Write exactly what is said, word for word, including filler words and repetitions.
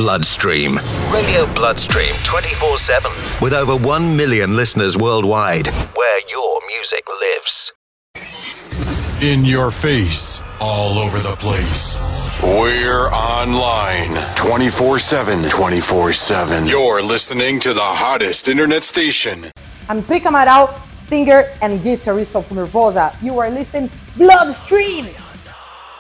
Bloodstream. Radio Bloodstream twenty-four seven. With over one million listeners worldwide, where your music lives. In your face, all over the place. We're online twenty-four seven. twenty-four seven. You're listening to the hottest internet station. I'm Pika Amaral, singer and guitarist of Nervosa. You are listening Bloodstream.